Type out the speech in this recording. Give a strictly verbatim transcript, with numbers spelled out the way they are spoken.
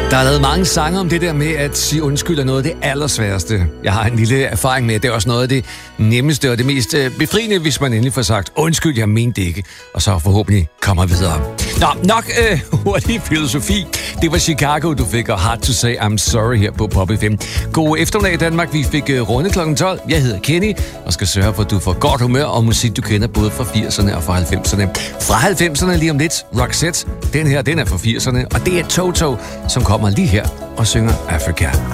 Der er lavet mange sange om det der med at sige undskyld er noget af det allersværeste. Jeg har en lille erfaring med, at det er også noget af det nemmeste og det mest befriende, hvis man endelig får sagt undskyld, jeg mente det ikke. Og så forhåbentlig kommer videre. Nå, nok øh, hurtig filosofi. Det var Chicago, du fik, og Hard to Say I'm Sorry her på Pop F M. God eftermiddag Danmark. Vi fik øh, runde klokken tolv. Jeg hedder Kenny og skal sørge for, at du får godt humør og musik, du kender både fra firserne og fra halvfemserne. Fra halvfemserne lige om lidt, Roxette. Den her, den er fra firserne, og det er Toto, som kommer lige her og synger Africa.